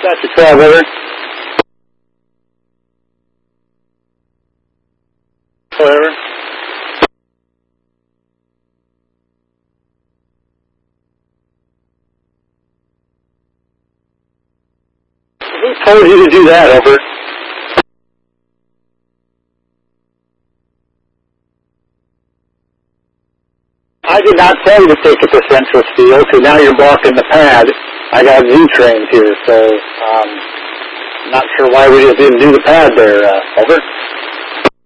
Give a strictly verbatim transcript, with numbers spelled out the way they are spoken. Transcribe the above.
Dispatcher twelve, over. Over. Who told you to do that, over? I did not tell you to take it to Central Steel, so now you're blocking the pad. I got Z-trains here, so um, not sure why we just didn't do the pad there, uh, over.